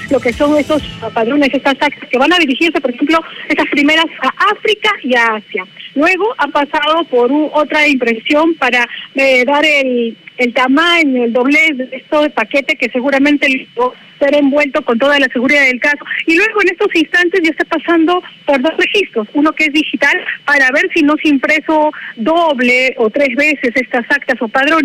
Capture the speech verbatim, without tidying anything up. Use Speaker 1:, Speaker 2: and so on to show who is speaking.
Speaker 1: lo que son estos padrones, estas actas que van a dirigirse, por ejemplo, estas primeras a África y a Asia. Luego han pasado por un, otra impresión para eh, dar el, el tamaño, el doblez de este paquete que seguramente será envuelto con toda la seguridad del caso. Y luego en estos instantes ya está pasando por dos registros, uno que es digital para ver si no se impreso doble o tres veces estas actas o padrones.